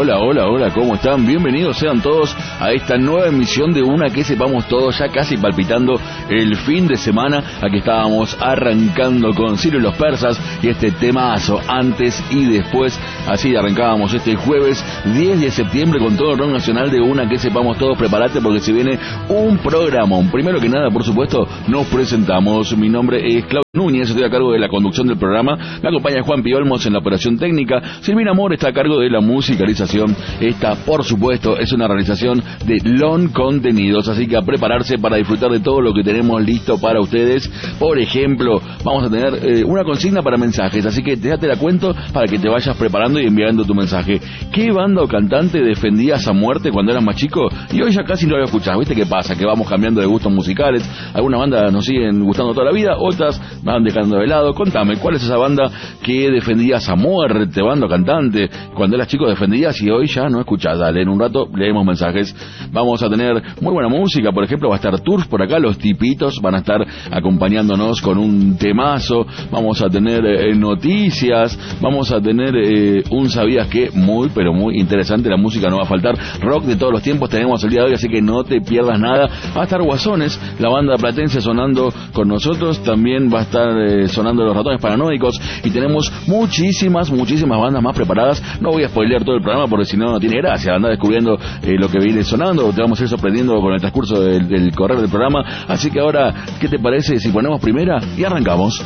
hola, hola, hola, ¿cómo están? Bienvenidos sean todos a esta nueva emisión de Una que Sepamos Todos, ya casi palpitando el fin de semana. Aquí estábamos arrancando con Ciro y los Persas y este temazo, antes y después. Así arrancábamos este jueves 10 de septiembre con todo el rock nacional de Una que Sepamos Todos. Prepárate porque se viene un programa. Primero que nada, por supuesto, nos presentamos. Mi nombre es Claudio Núñez, estoy a cargo de la conducción del programa. Me acompaña Juan Piolmos en la operación técnica. Silvina Amor está a cargo de la musicalización. Esta, por supuesto, es una realización de Lon Contenidos, así que a prepararse para disfrutar de todo lo que tenemos listo para ustedes. Por ejemplo, vamos a tener una consigna para mensajes, así que déjate la cuento para que te vayas preparando y enviando tu mensaje. ¿Qué banda o cantante defendías a muerte cuando eras más chico y hoy ya casi no lo escuchás? ¿Viste qué pasa? Que vamos cambiando de gustos musicales. Algunas bandas nos siguen gustando toda la vida, otras van dejando de lado. Contame, ¿cuál es esa banda que defendías a muerte, banda o cantante, cuando eras chico defendías y hoy ya no escuchás? Dale, en un rato leemos mensajes. Vamos a tener muy buena música, por ejemplo, va a estar Tours por acá, los Tipitos van a estar acompañándonos con un temazo. Vamos a tener noticias, vamos a tener un ¿sabías qué? Muy, pero muy interesante. La música no va a faltar, rock de todos los tiempos tenemos el día de hoy, así que no te pierdas nada. Va a estar Guasones, la banda platense, sonando con nosotros. También va a estar sonando Los Ratones Paranoicos y tenemos muchísimas bandas más preparadas. No voy a spoilear todo el programa porque si no, no tiene gracia. Anda descubriendo lo que viene sonando, te vamos a ir sorprendiendo con el transcurso del correr del programa. Así que ahora, ¿qué te parece si ponemos primera y arrancamos?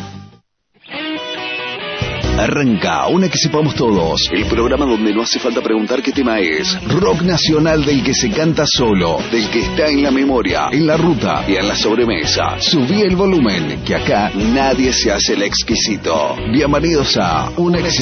Arranca Una que Sepamos Todos, el programa donde no hace falta preguntar qué tema es. Rock nacional del que se canta solo, del que está en la memoria, en la ruta y en la sobremesa. Subí el volumen, que acá nadie se hace el exquisito. Bienvenidos a Una que